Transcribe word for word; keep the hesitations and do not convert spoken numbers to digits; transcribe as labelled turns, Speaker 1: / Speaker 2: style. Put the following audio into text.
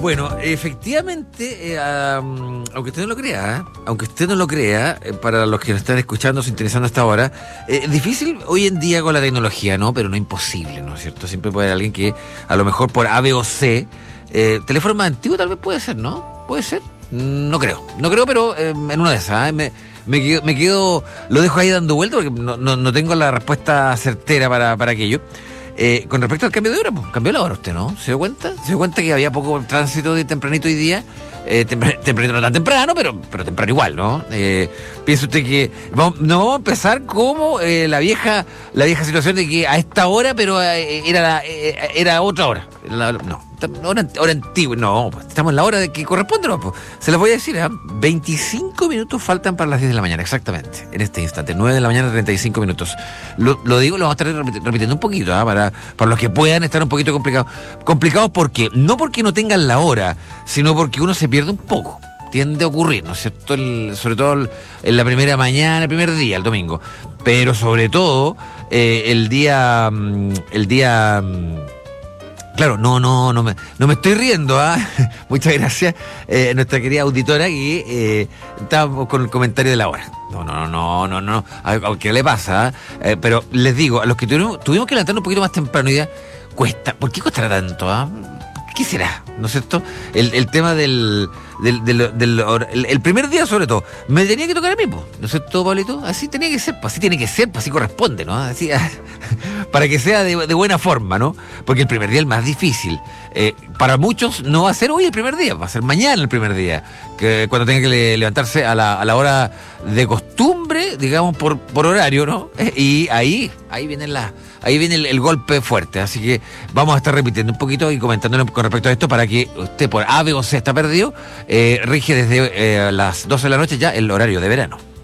Speaker 1: Bueno, efectivamente, eh, um, aunque usted no lo crea, ¿eh? aunque usted no lo crea, eh, para los que nos están escuchando, sintonizando hasta ahora, eh, es difícil hoy en día con la tecnología, ¿no? Pero no imposible, ¿no es cierto? Siempre puede haber alguien que, a lo mejor por A, B o C, eh, teléfono más antiguo tal vez puede ser, ¿no? Puede ser, no creo, no creo, pero eh, en una de esas, ¿eh? me, me, quedo, me quedo, lo dejo ahí dando vuelta porque no, no, no tengo la respuesta certera para, para aquello. Eh, con respecto al cambio de hora, pues, cambió la hora usted, ¿no? ¿Se dio cuenta? ¿Se dio cuenta que había poco tránsito de tempranito hoy día? Eh, tempr- tempranito no tan temprano, pero, pero temprano igual, ¿no? Eh, piensa usted que vamos, no vamos a empezar como eh, la vieja la vieja situación de que a esta hora, pero eh, era la, eh, era otra hora. La, no, hora, hora antigua. No, pues, estamos en la hora de que corresponde, ¿no? Pues, se las voy a decir, ¿eh? veinticinco minutos faltan para las diez de la mañana, exactamente, en este instante. nueve de la mañana, treinta y cinco minutos. Lo, lo digo, lo vamos a estar repiti- repitiendo un poquito, ¿eh? para, para los que puedan estar un poquito complicados. Complicados porque, no porque no tengan la hora, sino porque uno se pierde un poco. Tiende a ocurrir, ¿no es cierto? El, sobre todo el, en la primera mañana, el primer día, el domingo. Pero sobre todo, eh, el día... El día... Claro, no, no, no me, no me estoy riendo, ¿ah? ¿eh? Muchas gracias, eh, nuestra querida auditora que eh, estábamos con el comentario de la hora. No, no, no, no, no, a, a ¿qué le pasa? Eh, pero les digo, a los que tuvimos, tuvimos que levantarnos un poquito más temprano, ya cuesta. ¿Por qué costará tanto? ¿Ah? ¿Qué será? ¿No es cierto? El, el tema del, del, del, del, del el, el primer día, sobre todo, me tenía que tocar a mí, po, ¿no es cierto, Pablito? Así tenía que ser, así tiene que ser, así corresponde, ¿no? Así, para que sea de, de buena forma, ¿no? Porque el primer día es el más difícil. Eh, para muchos no va a ser hoy el primer día, va a ser mañana el primer día, que cuando tenga que le, levantarse a la, a la hora de costumbre, digamos, por, por horario, ¿no? Eh, y ahí, ahí viene la, ahí viene el, el golpe fuerte. Así que vamos a estar repitiendo un poquito y comentándolo con respecto a esto para que usted por A, B o C está perdido, eh, rige desde eh, las doce de la noche ya el horario de verano.